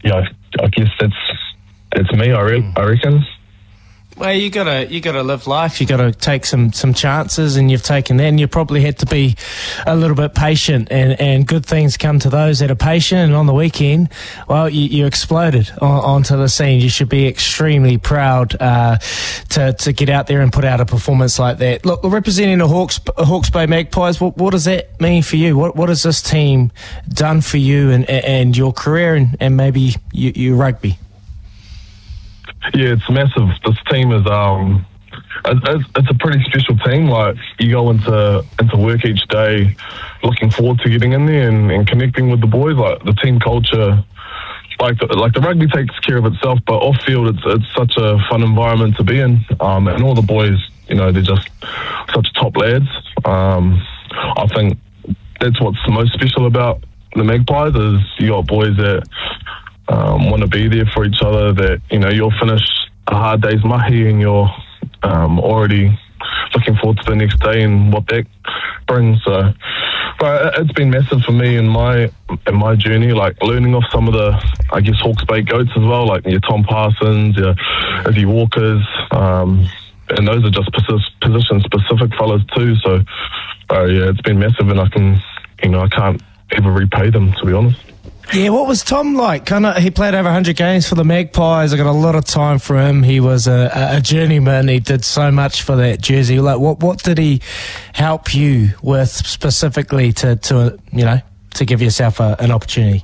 I guess that's me. I reckon. Well, you gotta live life. You gotta take some chances, and you've taken that. And you probably had to be a little bit patient, and good things come to those that are patient. And on the weekend, well, you exploded onto the scene. You should be extremely proud to get out there and put out a performance like that. Look, representing the Hawke's Bay Magpies, what does that mean for you? What has this team done for you and your career and maybe your rugby? Yeah, it's massive. This team is it's a pretty special team. Like, you go into work each day looking forward to getting in there and connecting with the boys. Like, the team culture, like the rugby takes care of itself, but off field it's such a fun environment to be in. And all the boys, they're just such top lads. I think that's what's most special about the Magpies is you got boys that want to be there for each other, that you'll finish a hard day's mahi and you're already looking forward to the next day and what that brings. So, but it's been massive for me in my journey, like learning off some of the, I guess, Hawke's Bay goats as well, like your Tom Parsons, your Izzy Walkers, and those are just position specific fellas too. So yeah, it's been massive, and I can't ever repay them, to be honest. Yeah, what was Tom like? He played over 100 games for the Magpies. I got a lot of time for him. He was a journeyman. He did so much for that jersey. Like, what did he help you with specifically to give yourself an opportunity?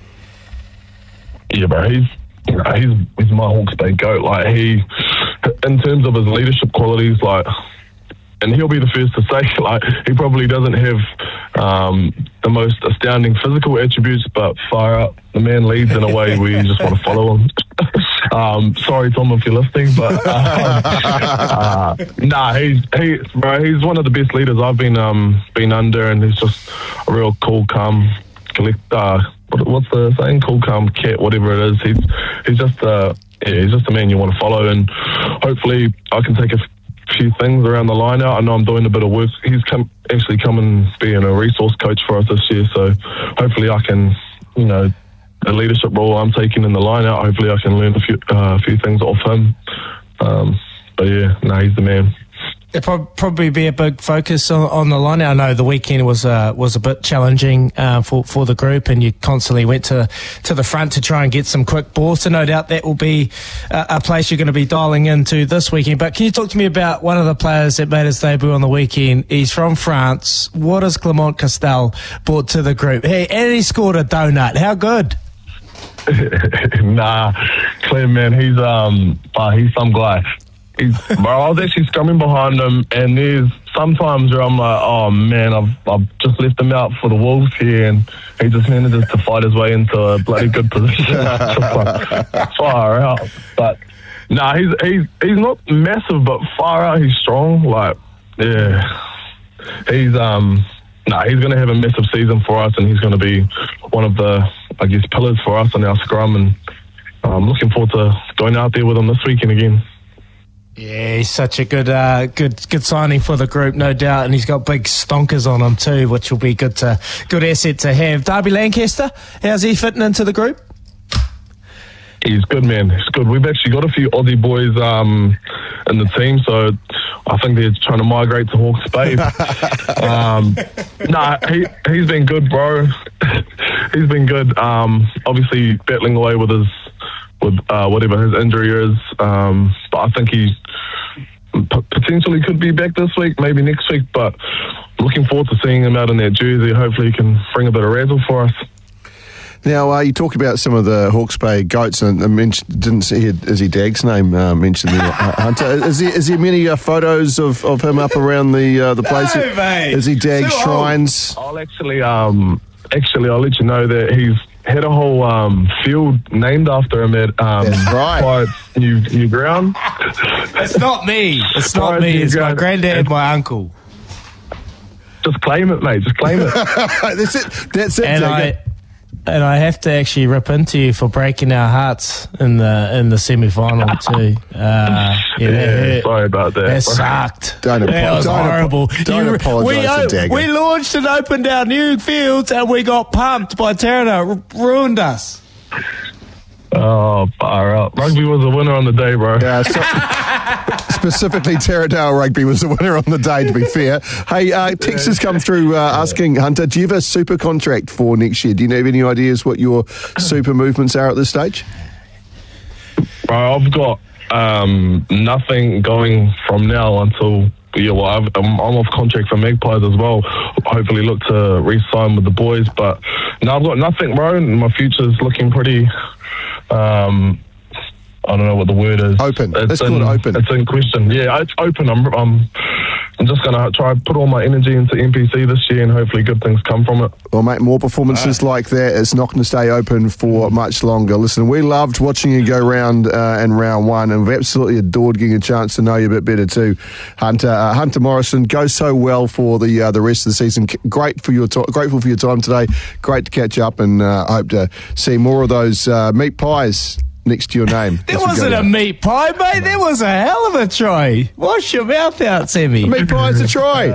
Yeah, bro, he's my Hawke's Bay goat. Like, he, in terms of his leadership qualities, like, and he'll be the first to say, like, he probably doesn't have the most astounding physical attributes, but far out, the man leads in a way where you just want to follow him. Sorry, Tom, if you're listening, but he's one of the best leaders I've been under, and he's just a real cool, calm, what's the saying? Cool, calm cat, whatever it is. He's just a man you want to follow, and hopefully I can take a few things around the line out. I know I'm doing a bit of work. He's actually come and being a resource coach for us this year, so hopefully I can, the leadership role I'm taking in the line out, hopefully I can learn a few things off him. But yeah, he's the man. It'll probably be a big focus on the line. I know the weekend was a bit challenging for the group, and you constantly went to the front to try and get some quick balls. So no doubt that will be a place you're going to be dialing into this weekend. But can you talk to me about one of the players that made his debut on the weekend? He's from France. What has Clement Castel brought to the group? Hey, and he scored a donut. How good? Clem, man, he's some guy. I was actually scrumming behind him, and there's sometimes where I'm like, oh man, I've just left him out for the Wolves here, and he just manages to fight his way into a bloody good position. Far out. But he's not massive, but far out he's strong. Like, yeah, he's going to have a massive season for us, and he's going to be one of the, I guess, pillars for us in our scrum, and I'm looking forward to going out there with him this weekend again. Yeah, he's such a good signing for the group, no doubt, and he's got big stonkers on him too, which will be good asset to have. Darby Lancaster, how's he fitting into the group? He's good, man. He's good. We've actually got a few Aussie boys in the team, so I think they're trying to migrate to Hawke's Bay. He's been good, bro. He's been good. Obviously battling away with whatever his injury is, but I think he potentially could be back this week, maybe next week, but looking forward to seeing him out in that jersey. Hopefully he can bring a bit of razzle for us. Now, you talk about some of the Hawke's Bay goats, and I didn't see Izzy Dag's name mentioned there. Hunter, is there many photos of him up around the place? No, mate. Izzy Dag shrines? I'll actually I'll let you know that he's had a whole field named after him at Pirates New Ground. It's not me. It's not me. It's my granddad and my uncle. Just claim it, mate. Just claim it. That's it. And I have to actually rip into you for breaking our hearts in the semi-final too. Sorry about that. That sucked. That was horrible. Don't apologise to Dagger. We launched and opened our new fields, and we got pumped by Terra. Ruined us. Oh, far out. Rugby was a winner on the day, bro. Yeah, specifically Taradale Rugby was the winner on the day, to be fair. Hey, text has come through asking, Hunter, do you have a super contract for next year? Do you have any ideas what your super movements are at this stage? Bro, I've got nothing going from now until... Yeah, well, I'm off contract for Magpies as well. Hopefully look to re-sign with the boys. But no, I've got nothing, bro. My future's looking pretty... I don't know what the word is. Open. Let's call it open. It's in question. Yeah, it's open. I'm just going to try put all my energy into NPC this year and hopefully good things come from it. Well, mate, more performances like that. It's not going to stay open for much longer. Listen, we loved watching you go round in round one, and we've absolutely adored getting a chance to know you a bit better too, Hunter. Hunter Morrison, goes so well for the rest of the season. Grateful for your time today. Great to catch up, and hope to see more of those meat pies next to your name. There wasn't a meat pie, mate. There was a hell of a try. Wash your mouth out, Sammy. Meat pie's a try.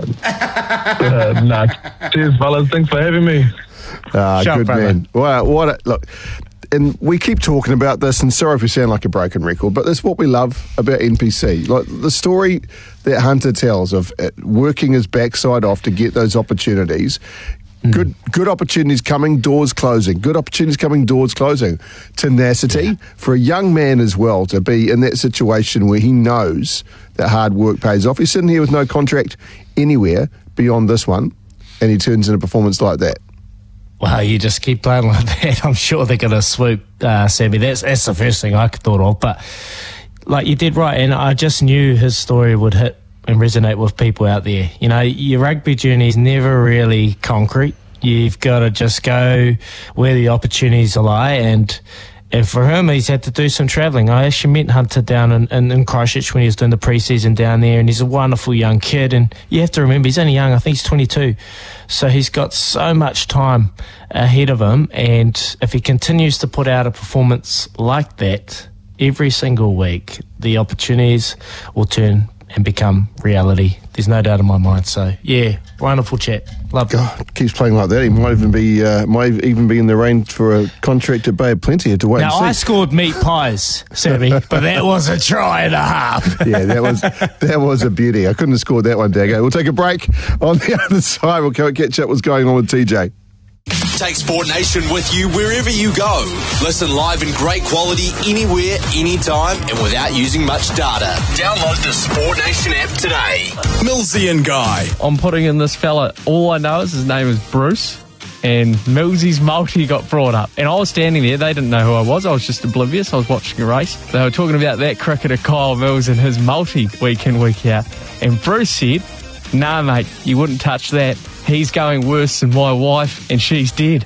Nah. Cheers, fellas. Thanks for having me. Good brother. Man. Well, look, and we keep talking about this, and sorry if we sound like a broken record, but that's what we love about NPC. Like the story that Hunter tells of working his backside off to get those opportunities. Good opportunities coming, doors closing. Good opportunities coming, doors closing. Tenacity for a young man as well to be in that situation where he knows that hard work pays off. He's sitting here with no contract anywhere beyond this one, and he turns in a performance like that. Well, you just keep playing like that. I'm sure they're going to swoop, Sammy. That's the first thing I thought of. But like you did right, and I just knew his story would hit and resonate with people out there. You know, your rugby journey is never really concrete. You've got to just go where the opportunities lie, and for him, he's had to do some travelling. I actually met Hunter down in Christchurch when he was doing the pre-season down there, and he's a wonderful young kid, and you have to remember, he's only young. I think he's 22. So he's got so much time ahead of him, and if he continues to put out a performance like that every single week, the opportunities will turn and become reality. There's no doubt in my mind. So yeah, wonderful chat. Love God, keeps playing like that. He might even be in the range for a contract at Bay of Plenty. To wait. Now and see. I scored meat pies, Sammy, but that was a try and a half. Yeah, that was a beauty. I couldn't have scored that one, Dago. We'll take a break. On the other side, we'll catch up what's going on with TJ. Take Sport Nation with you wherever you go. Listen live in great quality anywhere, anytime, and without using much data. Download the Sport Nation app today. Millsy and Guy. I'm putting in this fella. All I know is his name is Bruce, and Millsy's multi got brought up. And I was standing there. They didn't know who I was. I was just oblivious. I was watching a race. They were talking about that cricketer Kyle Mills and his multi week in, week out. And Bruce said, "Nah, mate, you wouldn't touch that. He's going worse than my wife, and she's dead."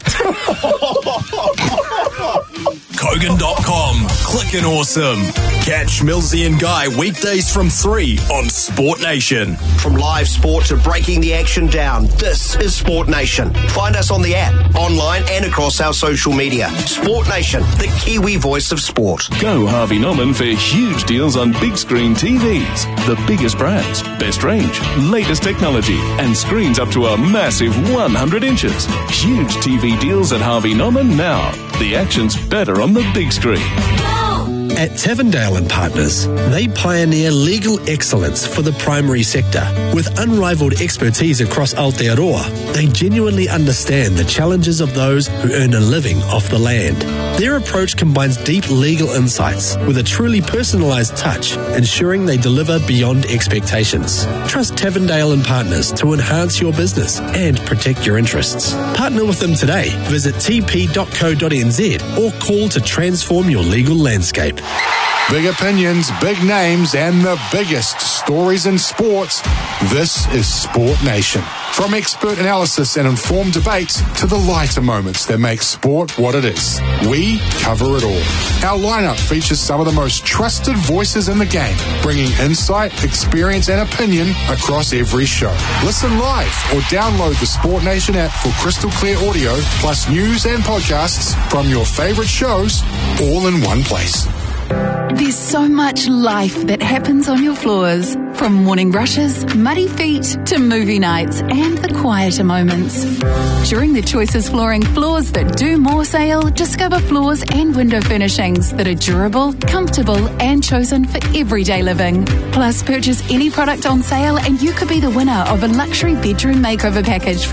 Kogan.com. Clickin' awesome. Catch Millsy and Guy weekdays from 3 on Sport Nation. From live sport to breaking the action down, this is Sport Nation. Find us on the app, online and across our social media. Sport Nation, the Kiwi voice of sport. Go Harvey Norman for huge deals on big screen TVs. The biggest brands, best range, latest technology, and screens up to a massive 100 inches. Huge TV deals at Harvey Norman now. The action's better on the big screen. At Tavendale and Partners, they pioneer legal excellence for the primary sector. With unrivaled expertise across Aotearoa, they genuinely understand the challenges of those who earn a living off the land. Their approach combines deep legal insights with a truly personalised touch, ensuring they deliver beyond expectations. Trust Tavendale and Partners to enhance your business and protect your interests. Partner with them today. Visit tp.co.nz or call to transform your legal landscape. Big opinions, big names, and the biggest stories in sports. This is Sport Nation. From expert analysis and informed debates to the lighter moments that make sport what it is, we cover it all. Our lineup features some of the most trusted voices in the game, bringing insight, experience, and opinion across every show. Listen live or download the Sport Nation app for crystal clear audio, plus news and podcasts from your favorite shows, all in one place. There's so much life that happens on your floors. From morning rushes, muddy feet, to movie nights and the quieter moments. During the Choices Flooring Floors That Do More sale, discover floors and window furnishings that are durable, comfortable and chosen for everyday living. Plus, purchase any product on sale and you could be the winner of a luxury bedroom makeover package